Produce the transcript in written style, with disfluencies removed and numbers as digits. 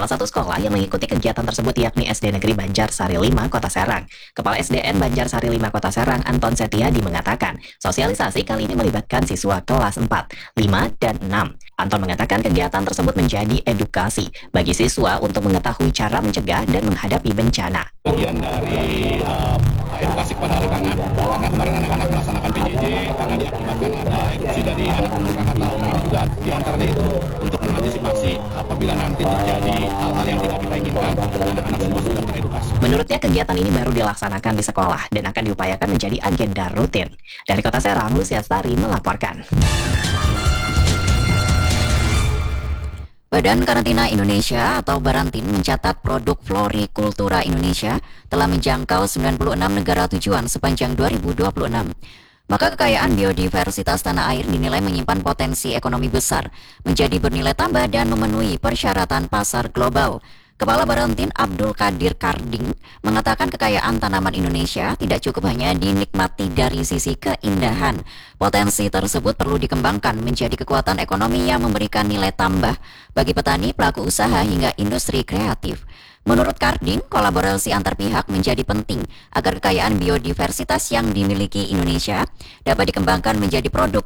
Salah satu sekolah yang mengikuti kegiatan tersebut yakni SD Negeri Banjarsari 5, Kota Serang. Kepala SDN Banjarsari 5, Kota Serang, Anton Setiadi mengatakan, sosialisasi kali ini melibatkan siswa kelas 4, 5, dan 6. Anton mengatakan kegiatan tersebut menjadi edukasi bagi siswa untuk mengetahui cara mencegah dan menghadapi bencana. Bagian dari edukasi kepada anak-anak, karena kemarin anak-anak melaksanakan PJJ karena diakibatkan ada erupsi dari anak-anak Krakatau, juga diantaranya itu untuk mengantisipasi apabila nanti terjadi hal-hal yang tidak kita inginkan, anak-anak semua sudah teredukasi. Menurutnya kegiatan ini baru dilaksanakan di sekolah dan akan diupayakan menjadi agenda rutin. Dari Kota Serang, Luciastari melaporkan. Badan Karantina Indonesia atau Barantin mencatat produk florikultura Indonesia telah menjangkau 96 negara tujuan sepanjang 2026. Maka kekayaan biodiversitas tanah air dinilai menyimpan potensi ekonomi besar, menjadi bernilai tambah dan memenuhi persyaratan pasar global. Kepala Barantin Abdul Qadir Karding mengatakan kekayaan tanaman Indonesia tidak cukup hanya dinikmati dari sisi keindahan. Potensi tersebut perlu dikembangkan menjadi kekuatan ekonomi yang memberikan nilai tambah bagi petani, pelaku usaha, hingga industri kreatif. Menurut Karding, kolaborasi antar pihak menjadi penting agar kekayaan biodiversitas yang dimiliki Indonesia dapat dikembangkan menjadi produk